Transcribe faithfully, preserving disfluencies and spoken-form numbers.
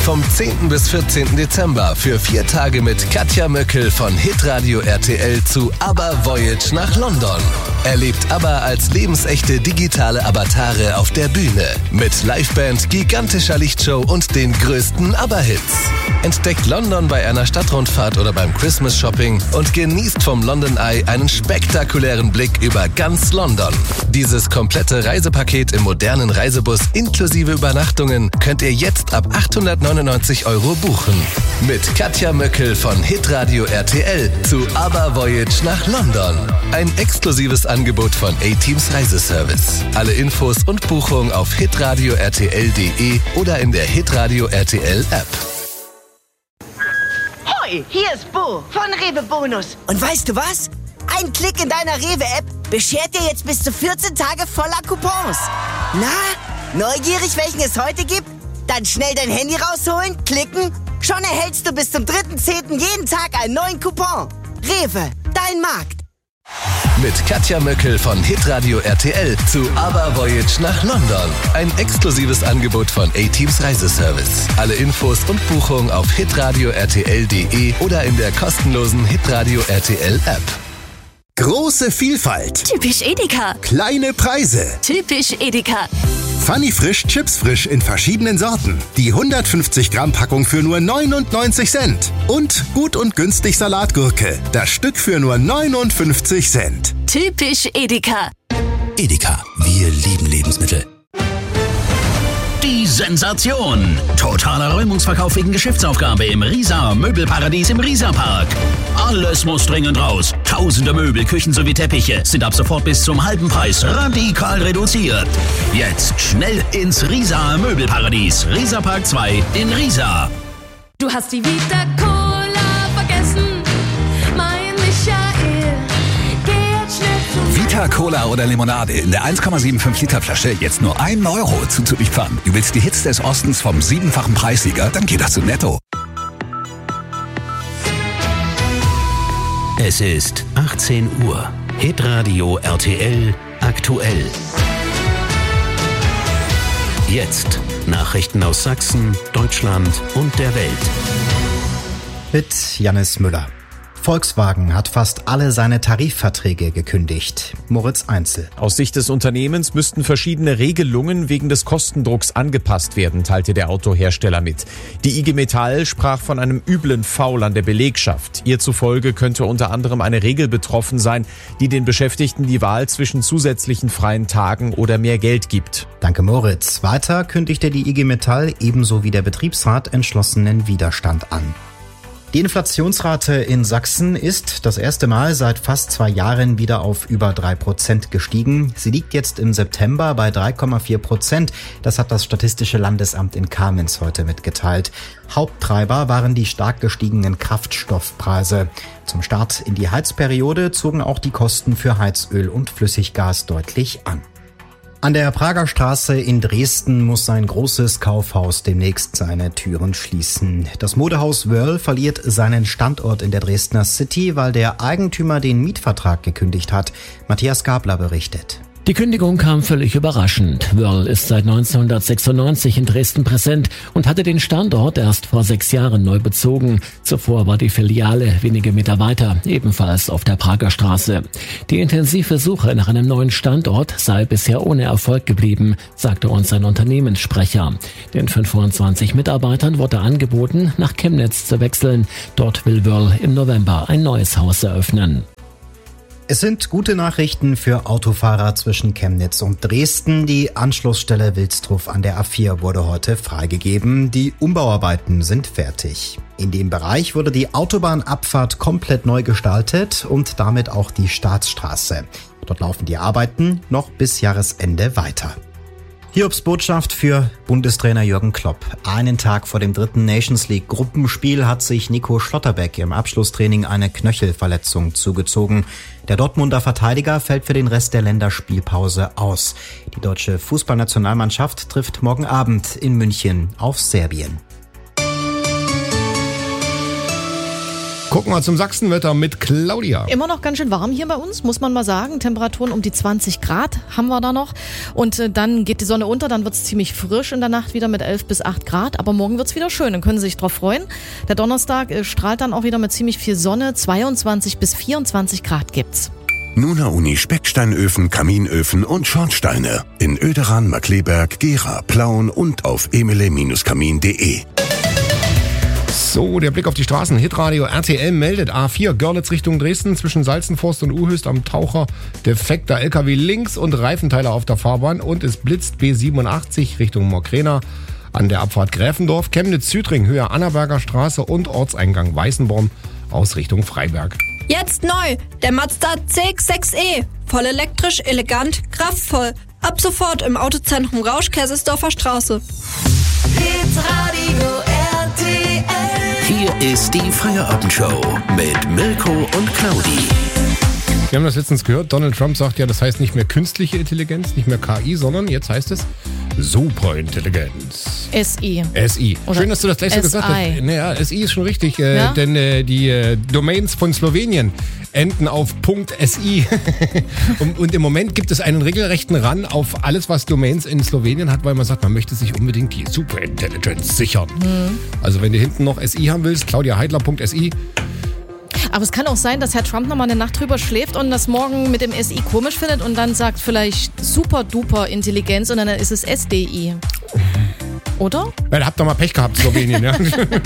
Vom zehnten bis vierzehnten Dezember für vier Tage mit Katja Möckel von Hitradio R T L zu ABBA Voyage nach London. Erlebt ABBA als lebensechte digitale Avatare auf der Bühne. Mit Liveband, gigantischer Lichtshow und den größten ABBA-Hits. Entdeckt London bei einer Stadtrundfahrt oder beim Christmas Shopping und genießt vom London Eye einen spektakulären Blick über ganz London. Dieses komplette Reisepaket im modernen Reisebus inklusive Übernachtungen könnt ihr jetzt ab achthundertneunundneunzig Euro buchen. Mit Katja Möckel von Hitradio R T L zu ABBA Voyage nach London. Ein exklusives Angebot von A-Teams Reiseservice. Alle Infos und Buchungen auf hitradio r t l punkt d e oder in der Hitradio R T L App. Hoi, hier ist Bo von Rewe Bonus. Und weißt du was? Ein Klick in deiner Rewe-App beschert dir jetzt bis zu vierzehn Tage voller Coupons. Na, neugierig, welchen es heute gibt? Dann schnell dein Handy rausholen, klicken. Schon erhältst du bis zum dritten zehnten jeden Tag einen neuen Coupon. Rewe, dein Markt. Mit Katja Möckel von Hitradio R T L zu ABBA Voyage nach London. Ein exklusives Angebot von A-Teams Reiseservice. Alle Infos und Buchungen auf hitradio r t l punkt d e oder in der kostenlosen Hitradio R T L App. Große Vielfalt. Typisch Edeka. Kleine Preise. Typisch Edeka. Funny Frisch, Chips Frisch in verschiedenen Sorten. Die hundertfünfzig Gramm Packung für nur neunundneunzig Cent. Und gut und günstig Salatgurke. Das Stück für nur neunundfünfzig Cent. Typisch Edeka. Edeka, wir lieben Lebensmittel. Die Sensation. Totaler Räumungsverkauf wegen Geschäftsaufgabe im Riesa Möbelparadies im Riesa-Park. Alles muss dringend raus. Tausende Möbel, Küchen sowie Teppiche sind ab sofort bis zum halben Preis radikal reduziert. Jetzt schnell ins Riesa Möbelparadies. Riesa-Park zwei in Riesa. Du hast die Vita Cola vergessen, mein Michael. Geh jetzt schnell zum Vita Cola oder Limonade in der eins Komma fünfundsiebzig Liter Flasche jetzt nur ein Euro zuzuliefern. Du willst die Hits des Ostens vom siebenfachen Preissieger? Dann geht das zu Netto. Es ist achtzehn Uhr. Hitradio R T L aktuell. Jetzt Nachrichten aus Sachsen, Deutschland und der Welt. Mit Jannis Müller. Volkswagen hat fast alle seine Tarifverträge gekündigt. Moritz Einzel. Aus Sicht des Unternehmens müssten verschiedene Regelungen wegen des Kostendrucks angepasst werden, teilte der Autohersteller mit. Die I G Metall sprach von einem üblen Foul an der Belegschaft. Ihr zufolge könnte unter anderem eine Regel betroffen sein, die den Beschäftigten die Wahl zwischen zusätzlichen freien Tagen oder mehr Geld gibt. Danke, Moritz. Weiter kündigte die I G Metall ebenso wie der Betriebsrat entschlossenen Widerstand an. Die Inflationsrate in Sachsen ist das erste Mal seit fast zwei Jahren wieder auf über drei Prozent gestiegen. Sie liegt jetzt im September bei drei Komma vier Prozent. Das hat das Statistische Landesamt in Kamenz heute mitgeteilt. Haupttreiber waren die stark gestiegenen Kraftstoffpreise. Zum Start in die Heizperiode zogen auch die Kosten für Heizöl und Flüssiggas deutlich an. An der Prager Straße in Dresden muss ein großes Kaufhaus demnächst seine Türen schließen. Das Modehaus Wöhrl verliert seinen Standort in der Dresdner City, weil der Eigentümer den Mietvertrag gekündigt hat. Matthias Gabler berichtet. Die Kündigung kam völlig überraschend. Wöhrl ist seit neunzehnhundertsechsundneunzig in Dresden präsent und hatte den Standort erst vor sechs Jahren neu bezogen. Zuvor war die Filiale wenige Meter weiter, ebenfalls auf der Prager Straße. Die intensive Suche nach einem neuen Standort sei bisher ohne Erfolg geblieben, sagte uns ein Unternehmenssprecher. Den fünfundzwanzig Mitarbeitern wurde angeboten, nach Chemnitz zu wechseln. Dort will Wöhrl im November ein neues Haus eröffnen. Es sind gute Nachrichten für Autofahrer zwischen Chemnitz und Dresden. Die Anschlussstelle Wilsdruf an der A vier wurde heute freigegeben. Die Umbauarbeiten sind fertig. In dem Bereich wurde die Autobahnabfahrt komplett neu gestaltet und damit auch die Staatsstraße. Dort laufen die Arbeiten noch bis Jahresende weiter. Hiobs Botschaft für Bundestrainer Jürgen Klopp. Einen Tag vor dem dritten Nations League Gruppenspiel hat sich Nico Schlotterbeck im Abschlusstraining eine Knöchelverletzung zugezogen. Der Dortmunder Verteidiger fällt für den Rest der Länderspielpause aus. Die deutsche Fußballnationalmannschaft trifft morgen Abend in München auf Serbien. Gucken wir zum Sachsenwetter mit Claudia. Immer noch ganz schön warm hier bei uns, muss man mal sagen. Temperaturen um die zwanzig Grad haben wir da noch. Und äh, dann geht die Sonne unter, dann wird es ziemlich frisch in der Nacht wieder mit elf bis acht Grad. Aber morgen wird es wieder schön, dann können Sie sich drauf freuen. Der Donnerstag äh, strahlt dann auch wieder mit ziemlich viel Sonne. zweiundzwanzig bis vierundzwanzig Grad gibt's. Nuna Uni Specksteinöfen, Kaminöfen und Schornsteine. In Oederan, Markleberg, Gera, Plauen und auf emele Kamin punkt de. So, der Blick auf die Straßen. Hitradio R T L meldet A vier Görlitz Richtung Dresden zwischen Salzenforst und Uhöst am Taucher. Defekter L K W links und Reifenteile auf der Fahrbahn und es blitzt B siebenundachtzig Richtung Morkrena an der Abfahrt Gräfendorf, Chemnitz-Südring, Höhe Annaberger Straße und Ortseingang Weißenborn aus Richtung Freiberg. Jetzt neu, der Mazda C X sechs E. Voll elektrisch, elegant, kraftvoll. Ab sofort im Autozentrum Rausch, Kaisersdorfer Straße. Hitradio R T L. Hier ist die Feierabendshow mit Mirko und Claudi. Wir haben das letztens gehört, Donald Trump sagt ja, das heißt nicht mehr künstliche Intelligenz, nicht mehr K I, sondern jetzt heißt es Superintelligenz. S I. S I. Oder Schön, dass du das gleich so gesagt hast. Naja, S I ist schon richtig, äh, Ja? denn äh, die äh, Domains von Slowenien enden auf .si. und, und im Moment gibt es einen regelrechten Run auf alles, was Domains in Slowenien hat, weil man sagt, man möchte sich unbedingt die Superintelligenz sichern. Mhm. Also wenn du hinten noch S I haben willst, claudiaheidler.si. Aber es kann auch sein, dass Herr Trump nochmal eine Nacht drüber schläft und das morgen mit dem S I komisch findet und dann sagt vielleicht super duper Intelligenz und dann ist es S D I. Oder? Ja, da habt ihr mal Pech gehabt, Slowenien, ja.